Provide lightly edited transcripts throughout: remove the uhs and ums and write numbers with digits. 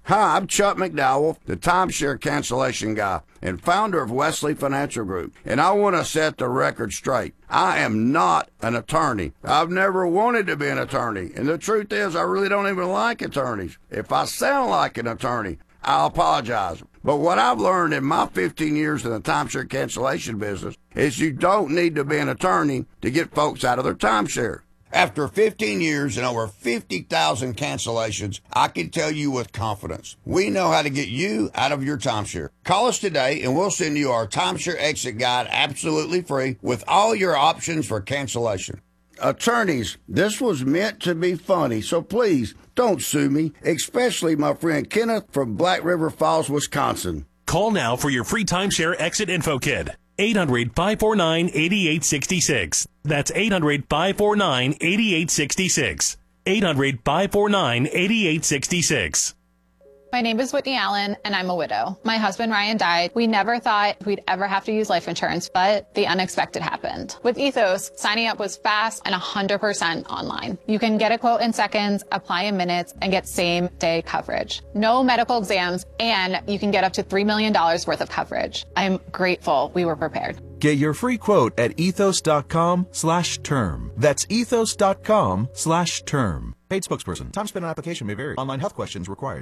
Hi, I'm Chuck McDowell, the timeshare cancellation guy and founder of Wesley Financial Group, and I want to set the record straight. I am not an attorney. I've never wanted to be an attorney, and the truth is I really don't even like attorneys. If I sound like an attorney, I'll apologize. But what I've learned in my 15 years in the timeshare cancellation business is you don't need to be an attorney to get folks out of their timeshare. After 15 years and over 50,000 cancellations, I can tell you with confidence, we know how to get you out of your timeshare. Call us today and we'll send you our timeshare exit guide absolutely free with all your options for cancellation. Attorneys, this was meant to be funny, so please don't sue me, especially my friend Kenneth from Black River Falls, Wisconsin. Call now for your free timeshare exit info kit. 800-549-8866. That's 800-549-8866. 800-549-8866. My name is Whitney Allen, and I'm a widow. My husband, Ryan, died. We never thought we'd ever have to use life insurance, but the unexpected happened. With Ethos, signing up was fast and 100% online. You can get a quote in seconds, apply in minutes, and get same-day coverage. No medical exams, and you can get up to $3 million worth of coverage. I'm grateful we were prepared. Get your free quote at ethos.com/term. That's ethos.com/term. Paid spokesperson. Time spent on application may vary. Online health questions required.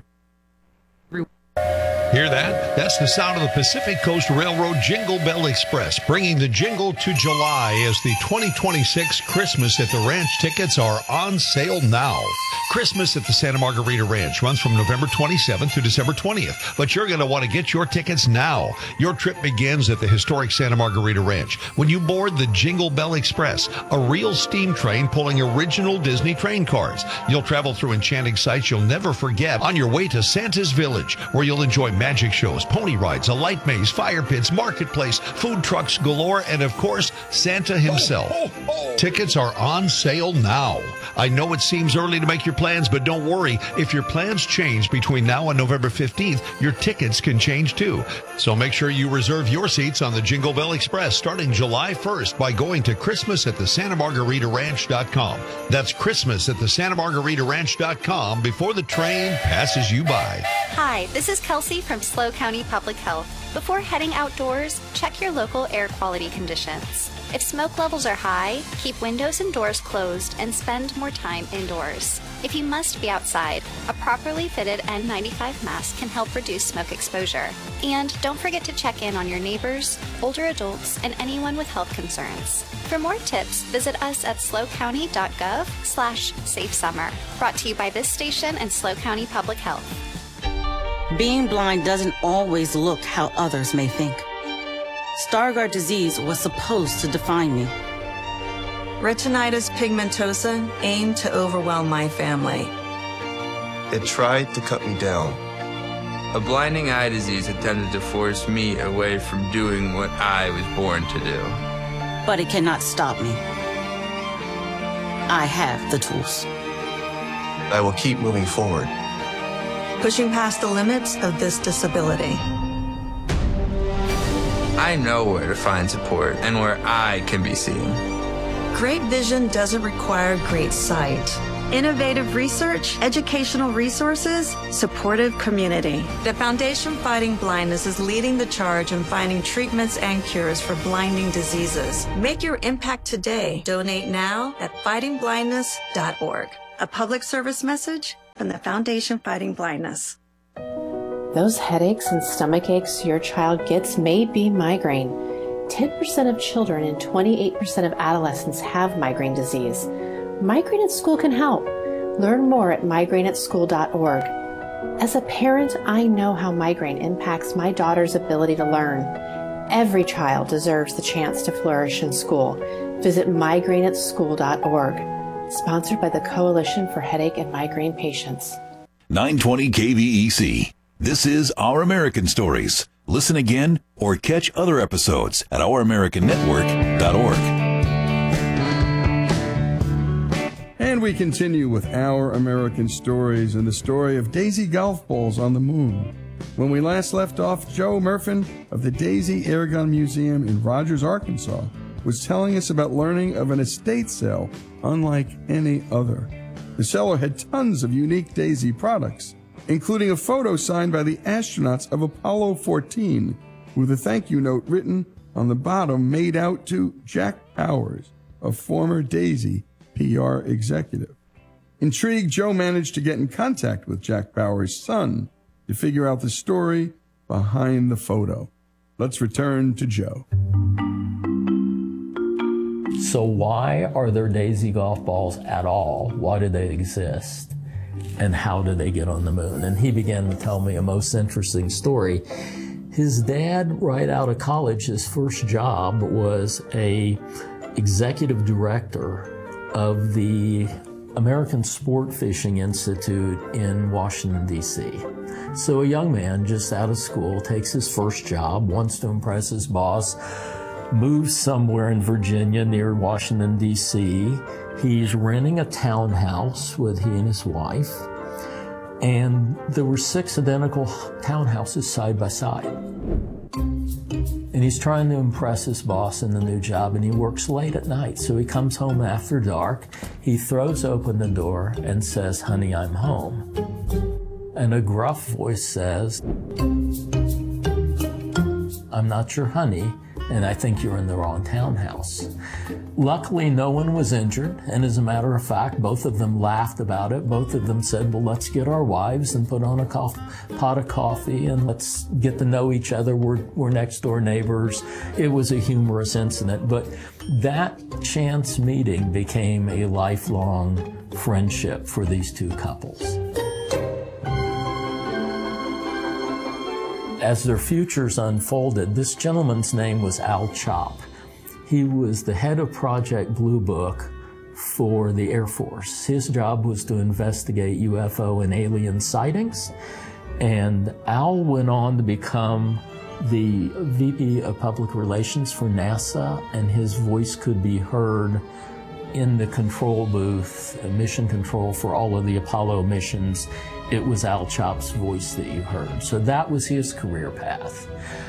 Hear that? That's the sound of the Pacific Coast Railroad Jingle Bell Express, bringing the jingle to July as the 2026 Christmas at the Ranch tickets are on sale now. Christmas at the Santa Margarita Ranch runs from November 27th to December 20th, but you're going to want to get your tickets now. Your trip begins at the historic Santa Margarita Ranch when you board the Jingle Bell Express, a real steam train pulling original Disney train cars. You'll travel through enchanting sights you'll never forget on your way to Santa's Village, where you'll enjoy magic shows, pony rides, a light maze, fire pits, marketplace, food trucks galore, and of course, Santa himself. Tickets are on sale now. I know it seems early to make your plans, but don't worry. If your plans change between now and November 15th, your tickets can change too. So make sure you reserve your seats on the Jingle Bell Express starting July 1st by going to christmasatthesantamargaritaranch.com. That's christmasatthesantamargaritaranch.com before the train passes you by. Hi, this is Kelsey from SLO County Public Health. Before heading outdoors, check your local air quality conditions. If smoke levels are high, keep windows and doors closed and spend more time indoors. If you must be outside, a properly fitted N95 mask can help reduce smoke exposure. And don't forget to check in on your neighbors, older adults, and anyone with health concerns. For more tips, visit us at slocounty.gov/safesummer. Brought to you by this station and SLO County Public Health. Being blind doesn't always look how others may think. Stargardt disease was supposed to define me. Retinitis pigmentosa aimed to overwhelm my family. It tried to cut me down. A blinding eye disease attempted to force me away from doing what I was born to do. But it cannot stop me. I have the tools. I will keep moving forward. Pushing past the limits of this disability. I know where to find support and where I can be seen. Great vision doesn't require great sight. Innovative research, educational resources, supportive community. The Foundation Fighting Blindness is leading the charge in finding treatments and cures for blinding diseases. Make your impact today. Donate now at fightingblindness.org. A public service message from the Foundation Fighting Blindness. Those headaches and stomach aches your child gets may be migraine. 10% of children and 28% of adolescents have migraine disease. Migraine at School can help. Learn more at migraineatschool.org. As a parent, I know how migraine impacts my daughter's ability to learn. Every child deserves the chance to flourish in school. Visit migraineatschool.org. Sponsored by the Coalition for Headache and Migraine Patients. 920 KVEC. This is Our American Stories. Listen again or catch other episodes at ouramericannetwork.org. And we continue with Our American Stories and the story of Daisy golf balls on the moon. When we last left off, Joe Murfin of the Daisy Airgun Museum in Rogers, Arkansas, was telling us about learning of an estate sale unlike any other. The seller had tons of unique Daisy products, including a photo signed by the astronauts of Apollo 14, with a thank you note written on the bottom made out to Jack Powers, a former Daisy PR executive. Intrigued, Joe managed to get in contact with Jack Powers' son to figure out the story behind the photo. Let's return to Joe. So why are there Daisy golf balls at all? Why do they exist? And how did they get on the moon? And he began to tell me a most interesting story. His dad, right out of college, his first job was a executive director of the American Sport Fishing Institute in Washington, D.C. So a young man just out of school takes his first job, wants to impress his boss, moves somewhere in Virginia near Washington, D.C. He's renting a townhouse with he and his wife, and there were 6 identical townhouses side by side. And he's trying to impress his boss in the new job, and he works late at night. So he comes home after dark, he throws open the door and says, "Honey, I'm home." And a gruff voice says, "I'm not your honey, and I think you're in the wrong townhouse." Luckily, no one was injured, and as a matter of fact, both of them laughed about it. Both of them said, "Well, let's get our wives and put on a pot of coffee, and let's get to know each other. We're next door neighbors." It was a humorous incident, but that chance meeting became a lifelong friendship for these two couples. As their futures unfolded, this gentleman's name was Al Chop. He was the head of Project Blue Book for the Air Force. His job was to investigate UFO and alien sightings, and Al went on to become the VP of Public Relations for NASA, and his voice could be heard in the control booth, mission control for all of the Apollo missions. It was Al Chop's voice that you heard. So that was his career path.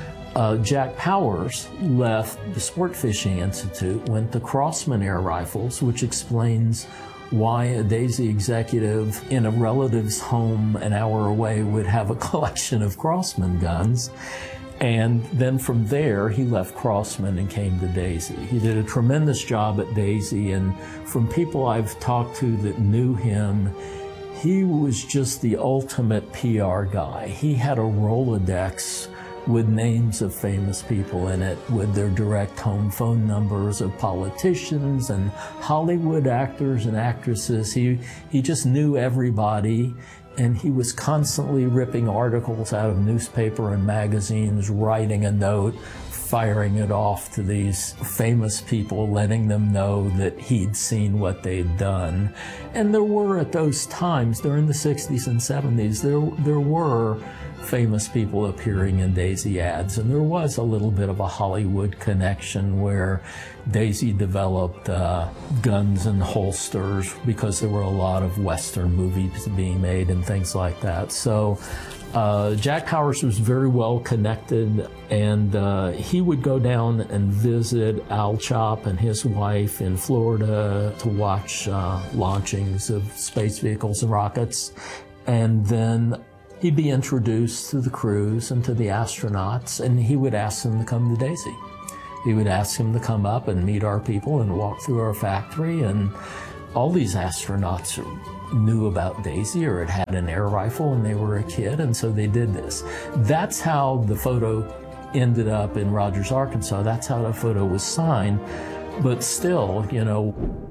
Jack Powers left the Sport Fishing Institute, went to Crossman Air Rifles, which explains why a Daisy executive in a relative's home an hour away would have a collection of Crossman guns. And then from there, he left Crossman and came to Daisy. He did a tremendous job at Daisy, and from people I've talked to that knew him, he was just the ultimate PR guy. He had a Rolodex with names of famous people in it, with their direct home phone numbers of politicians and Hollywood actors and actresses. He just knew everybody, and he was constantly ripping articles out of newspaper and magazines, writing a note, firing it off to these famous people, letting them know that he'd seen what they'd done. And there were, at those times, during the 60s and 70s, there were famous people appearing in Daisy ads, and there was a little bit of a Hollywood connection where Daisy developed guns and holsters because there were a lot of Western movies being made and things like that. So Jack Powers was very well connected, and he would go down and visit Al Chop and his wife in Florida to watch launchings of space vehicles and rockets, and then he'd be introduced to the crews and to the astronauts, and he would ask them to come to Daisy. He would ask them to come up and meet our people and walk through our factory, and all these astronauts knew about Daisy or had an air rifle when they were a kid, and so they did this. That's how the photo ended up in Rogers, Arkansas. That's how the photo was signed. But still, you know,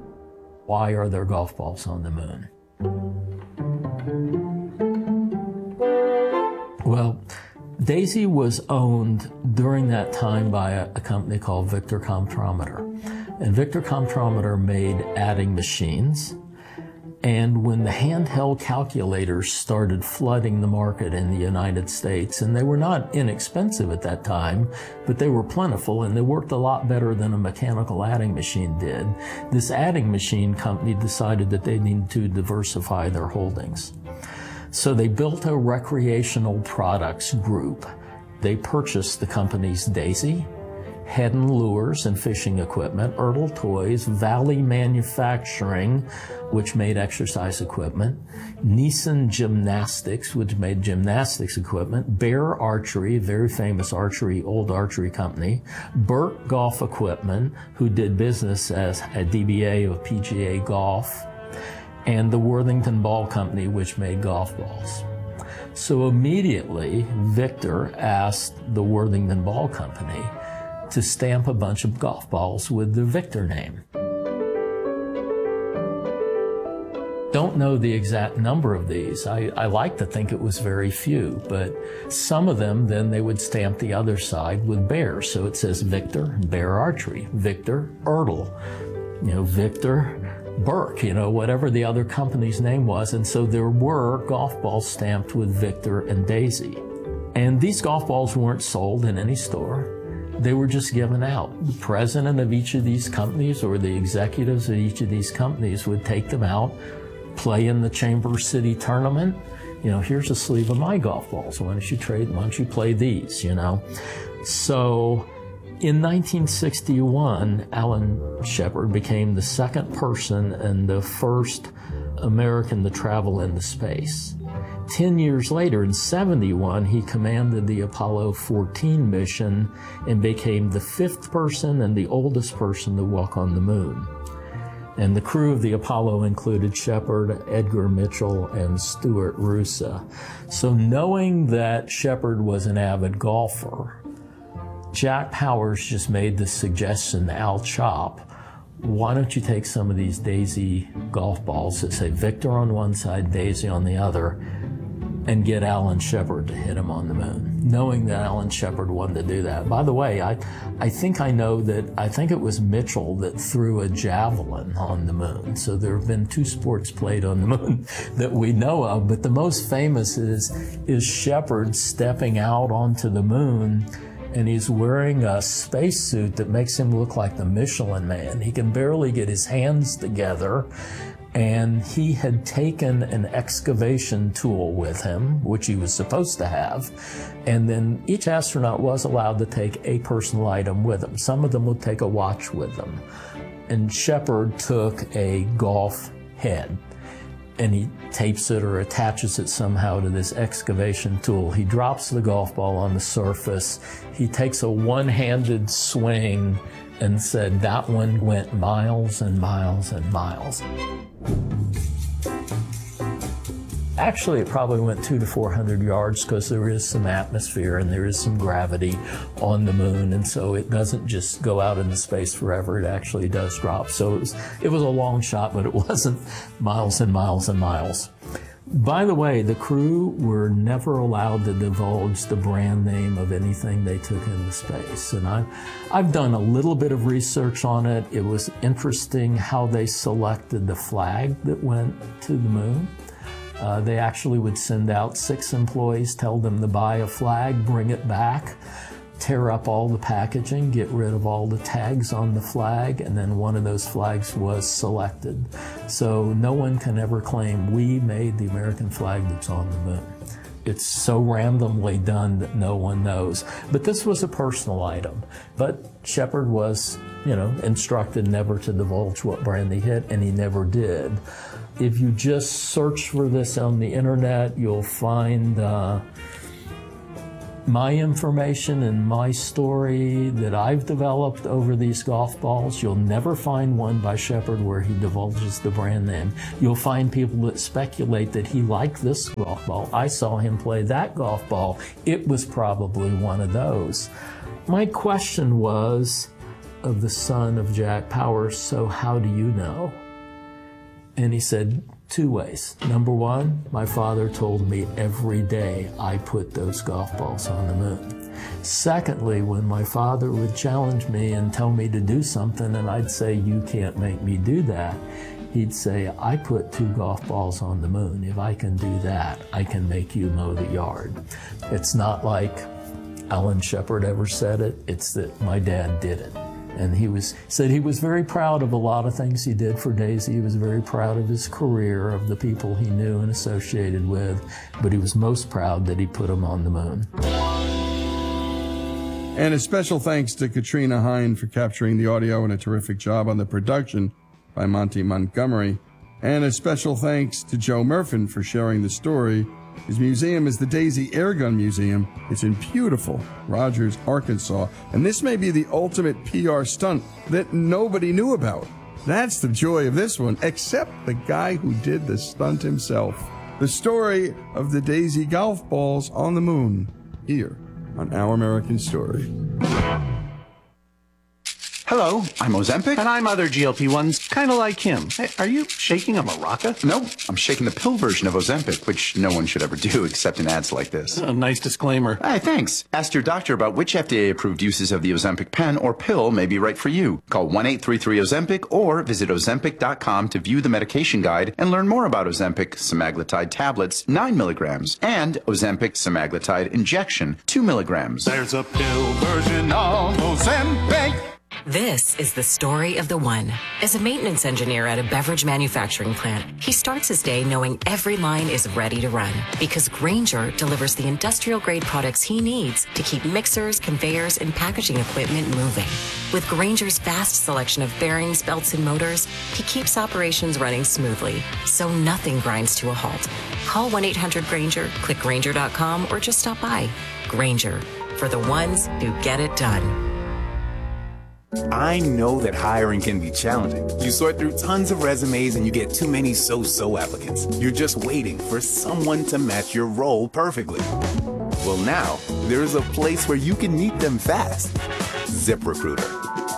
why are there golf balls on the moon? Well, Daisy was owned during that time by a company called Victor Comptrometer. And Victor Comptrometer made adding machines. And when the handheld calculators started flooding the market in the United States, and they were not inexpensive at that time, but they were plentiful and they worked a lot better than a mechanical adding machine did, this adding machine company decided that they needed to diversify their holdings. So they built a recreational products group. They purchased the companies Daisy Head & Lures and fishing equipment, Ertl Toys, Valley Manufacturing, which made exercise equipment, Neeson Gymnastics, which made gymnastics equipment, Bear Archery, very famous old archery company, Burke Golf Equipment, who did business as a DBA of PGA Golf, and the Worthington Ball Company, which made golf balls. So immediately, Victor asked the Worthington Ball Company to stamp a bunch of golf balls with the Victor name. Don't know the exact number of these. I like to think it was very few, but some of them, then they would stamp the other side with Bear. So it says Victor, Bear Archery, Victor, Ertl, Victor, Burke, whatever the other company's name was. And so there were golf balls stamped with Victor and Daisy. And these golf balls weren't sold in any store. They were just given out. The president of each of these companies or the executives of each of these companies would take them out, play in the Chamber City tournament. Here's a sleeve of my golf balls. Why don't you play these, So in 1961, Alan Shepard became the second person and the first American to travel into space. 10 years later, in 71, he commanded the Apollo 14 mission and became the 5th person and the oldest person to walk on the moon. And the crew of the Apollo included Shepard, Edgar Mitchell, and Stuart Roosa. So knowing that Shepard was an avid golfer, Jack Powers just made the suggestion to Al Chop, why don't you take some of these Daisy golf balls that say Victor on one side, Daisy on the other, and get Alan Shepard to hit him on the moon, knowing that Alan Shepard wanted to do that. By the way, I think it was Mitchell that threw a javelin on the moon. So there have been 2 sports played on the moon that we know of, but the most famous is Shepard stepping out onto the moon, and he's wearing a spacesuit that makes him look like the Michelin Man. He can barely get his hands together. And he had taken an excavation tool with him, which he was supposed to have, and then each astronaut was allowed to take a personal item with them. Some of them would take a watch with them. And Shepard took a golf head, and he tapes it or attaches it somehow to this excavation tool. He drops the golf ball on the surface. He takes a one-handed swing and said that one went miles and miles and miles. Actually, it probably went 200 to 400 yards because there is some atmosphere and there is some gravity on the moon, and so it doesn't just go out into space forever. It actually does drop. So it was a long shot, but it wasn't miles and miles and miles. By the way, the crew were never allowed to divulge the brand name of anything they took into space. And I've done a little bit of research on it. It was interesting how they selected the flag that went to the moon. They actually would send out 6 employees, tell them to buy a flag, bring it back, tear up all the packaging, get rid of all the tags on the flag, and then one of those flags was selected. So no one can ever claim we made the American flag that's on the moon. It's so randomly done that no one knows. But this was a personal item. But Shepard was, instructed never to divulge what brand he hit, and he never did. If you just search for this on the internet, you'll find my information and my story that I've developed over these golf balls. You'll never find one by Shepard where he divulges the brand name. You'll find people that speculate that he liked this golf ball. I saw him play that golf ball. It was probably one of those. My question was of the son of Jack Powers, so how do you know? And he said, 2 ways. Number 1, my father told me every day I put those golf balls on the moon. Secondly, when my father would challenge me and tell me to do something and I'd say, you can't make me do that, he'd say, I put 2 golf balls on the moon. If I can do that, I can make you mow the yard. It's not like Alan Shepard ever said it, it's that my dad did it. And he said he was very proud of a lot of things he did for Daisy. He was very proud of his career, of the people he knew and associated with, but he was most proud that he put them on the moon. And a special thanks to Katrina Hine for capturing the audio, and a terrific job on the production by Monty Montgomery. And a special thanks to Joe Murfin for sharing the story. His museum is the Daisy Airgun Museum. It's in beautiful Rogers, Arkansas. And this may be the ultimate PR stunt that nobody knew about. That's the joy of this one, except the guy who did the stunt himself. The story of the Daisy golf balls on the moon, here on Our American Story. Hello, I'm Ozempic. And I'm other GLP-1s, kind of like him. Hey, are you shaking a maraca? No, I'm shaking the pill version of Ozempic, which no one should ever do except in ads like this. A nice disclaimer. Hey, thanks. Ask your doctor about which FDA-approved uses of the Ozempic pen or pill may be right for you. Call 1-833-OZEMPIC or visit Ozempic.com to view the medication guide and learn more about Ozempic semaglutide tablets, 9 milligrams, and Ozempic semaglutide injection, 2 milligrams. There's a pill version of Ozempic. This is the story of the one. As a maintenance engineer at a beverage manufacturing plant, he starts his day knowing every line is ready to run because Grainger delivers the industrial-grade products he needs to keep mixers, conveyors, and packaging equipment moving. With Grainger's vast selection of bearings, belts, and motors, he keeps operations running smoothly, so nothing grinds to a halt. Call 1-800-GRAINGER, click Grainger.com, or just stop by. Grainger, for the ones who get it done. I know that hiring can be challenging. You sort through tons of resumes and you get too many so-so applicants. You're just waiting for someone to match your role perfectly. Well, now, there's a place where you can meet them fast. ZipRecruiter.